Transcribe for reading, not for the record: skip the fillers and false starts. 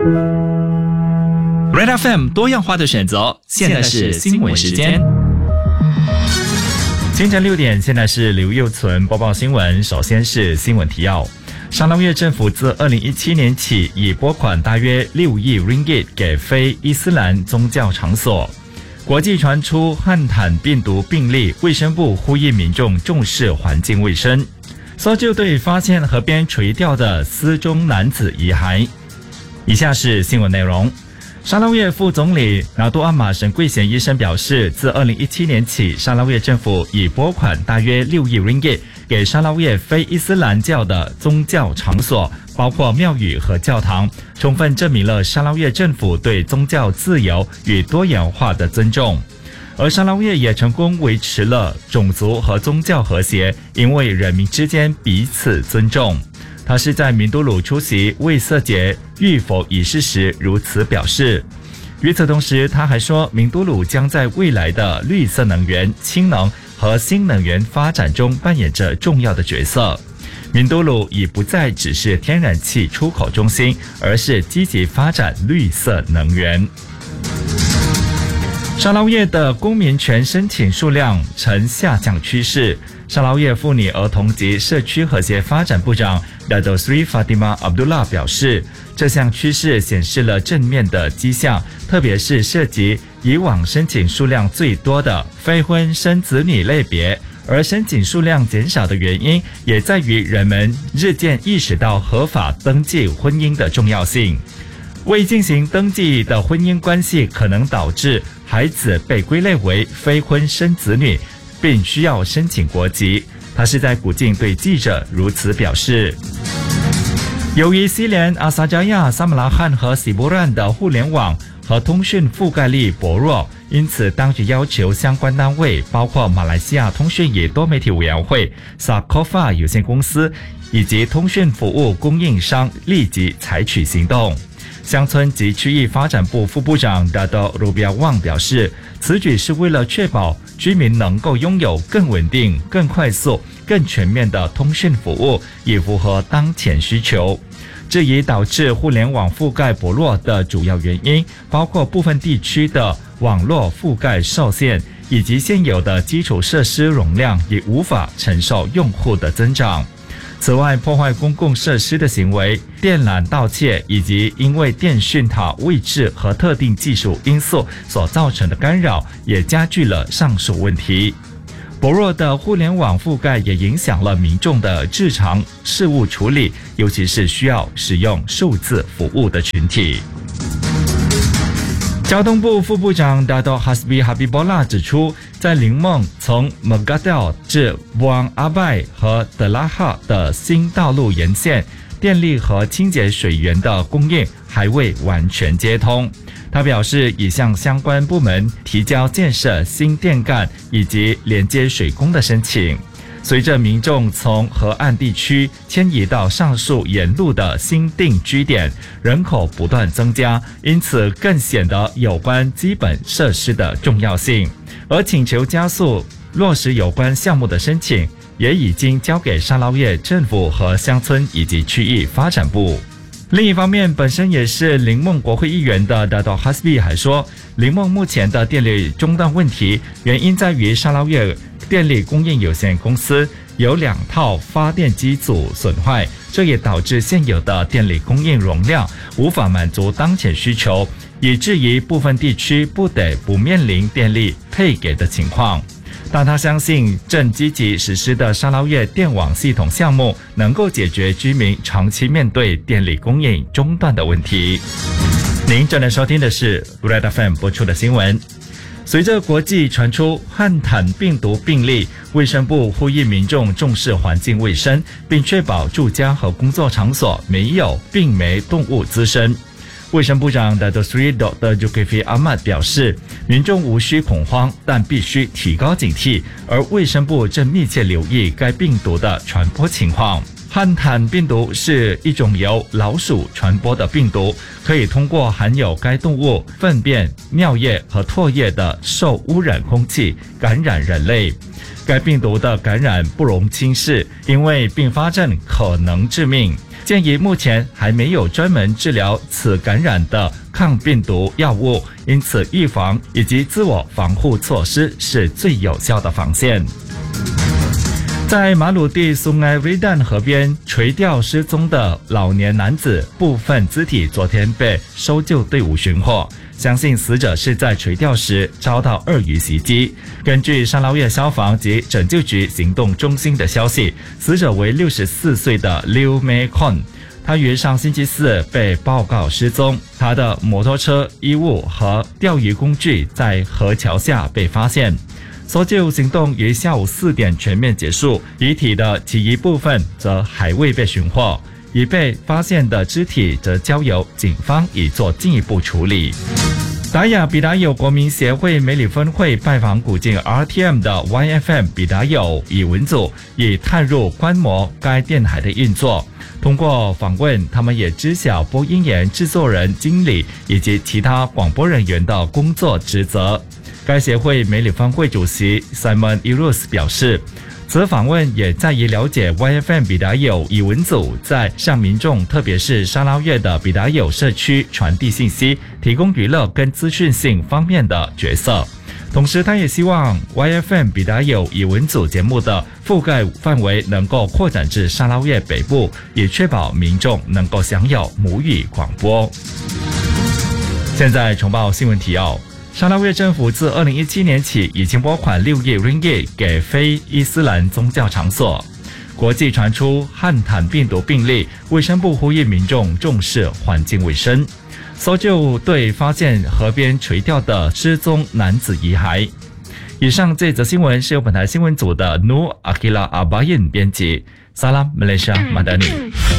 Red FM 多样化的选择，现在是新闻时间。 清晨6点，现在是刘佑存播报新闻。首先是新闻提要：沙捞越政府自2017年起已拨款大约6亿 ringgit 给非伊斯兰宗教场所。国际传出汉坦病毒病例，卫生部呼吁民众重视环境卫生。搜救队发现河边垂钓的失踪男子遗骸。以下是新闻内容。沙捞越副总理拿督阿玛沈贵贤医生表示，自2017年起，沙捞越政府已拨款大约6亿 ringgit 给沙捞越非伊斯兰教的宗教场所，包括庙宇和教堂，充分证明了沙捞越政府对宗教自由与多元化的尊重。而沙捞越也成功维持了种族和宗教和谐，因为人民之间彼此尊重。他是在明都鲁出席卫色节浴佛仪式时如此表示。与此同时，他还说，明都鲁将在未来的绿色能源、氢能和新能源发展中扮演着重要的角色。明都鲁已不再只是天然气出口中心，而是积极发展绿色能源。沙捞越的公民权申请数量呈下降趋势。沙捞越妇女儿童及社区和谐发展部长 Dato Sri Fatimah Abdullah 表示，这项趋势显示了正面的迹象，特别是涉及以往申请数量最多的非婚生子女类别，而申请数量减少的原因也在于人们日渐意识到合法登记婚姻的重要性。未进行登记的婚姻关系可能导致孩子被归类为非婚生子女，并需要申请国籍。他是在古晋对记者如此表示。由于西联、阿萨加亚、萨马拉罕和喜波兰的互联网和通讯覆盖力薄弱，因此当局要求相关单位，包括马来西亚通讯与多媒体委员会、Sakofa 有限公司以及通讯服务供应商立即采取行动。乡村及区域发展部副部长 Dato Rubiah Wang 表示，此举是为了确保居民能够拥有更稳定、更快速、更全面的通讯服务，以符合当前需求。至于导致互联网覆盖薄弱的主要原因，包括部分地区的网络覆盖受限，以及现有的基础设施容量也无法承受用户的增长。此外，破坏公共设施的行为、电缆盗窃以及因为电讯塔位置和特定技术因素所造成的干扰，也加剧了上述问题。薄弱的互联网覆盖也影响了民众的日常事务处理，尤其是需要使用数字服务的群体。交通部副部长 Dato Hasbi Habibullah 指出，在林梦从 Megadal 至 Buang Abai 和德拉哈的新道路沿线，电力和清洁水源的供应还未完全接通。他表示，已向相关部门提交建设新电干以及连接水工的申请。随着民众从河岸地区迁移到上述沿路的新定居点，人口不断增加，因此更显得有关基本设施的重要性。而请求加速落实有关项目的申请，也已经交给沙捞越政府和乡村以及区域发展部。另一方面，本身也是林梦国会议员的 Dato Hasbi 还说，林梦目前的电力中断问题，原因在于沙捞越电力供应有限公司有2套发电机组损坏，这也导致现有的电力供应容量无法满足当前需求，以至于部分地区不得不面临电力配给的情况。但他相信正积极实施的沙捞越电网系统项目能够解决居民长期面对电力供应中断的问题。您正在收听的是 Red FM 播出的新闻。随着国际传出汉坦病毒病例，卫生部呼吁民众重视环境卫生，并确保住家和工作场所没有病媒动物滋生。卫生部长 Dato Sri Dr. Zulkifli Ahmad 表示，民众无需恐慌，但必须提高警惕，而卫生部正密切留意该病毒的传播情况。汉坦病毒是一种由老鼠传播的病毒，可以通过含有该动物粪便、尿液和唾液的受污染空气感染人类。该病毒的感染不容轻视，因为并发症可能致命。 建议目前还没有专门治疗此感染的抗病毒药物，因此预防以及自我防护措施是最有效的防线。在马鲁地苏埃维旦河边垂钓失踪的老年男子部分肢体昨天被搜救队伍寻获，相信死者是在垂钓时遭到鳄鱼袭击。根据沙捞越消防及拯救局行动中心的消息，死者为64岁的 Liu Mei Kon， 他于上星期四被报告失踪，他的摩托车、衣物和钓鱼工具在河桥下被发现。搜救行动于下午4点全面结束，遗体的其余部分则还未被寻获，已被发现的肢体则交由警方以做进一步处理。达雅比达友国民协会梅里分会拜访古晋 RTM 的 YFM 比达友语文组，已探入观摩该电台的运作。通过访问，他们也知晓播音员、制作人、经理以及其他广播人员的工作职责。该协会梅里分会主席 Simon Irus 表示，此访问也在于了解 YFM 比达友语文组在向民众，特别是沙捞越的比达友社区传递信息、提供娱乐跟资讯性方面的角色。同时，他也希望 YFM 比达友语文组节目的覆盖范围能够扩展至沙捞越北部，以确保民众能够享有母语广播。现在重报新闻提要。沙捞越政府自2017年起已经拨款6亿 ringgit 给非伊斯兰宗教场所。国际传出汉坦病毒病例，卫生部呼吁民众重视环境卫生。搜救队发现河边垂钓的失踪男子遗骸。以上这则新闻是由本台新闻组的 Nur Akila Abayin 编辑。Salam Malaysia Madani。